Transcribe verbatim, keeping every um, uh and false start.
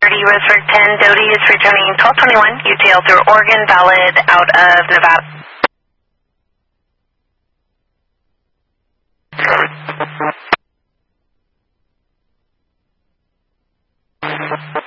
Roseburg ten, Doty is returning twelve twenty-one, U T L through Oregon, valid out of Nevada.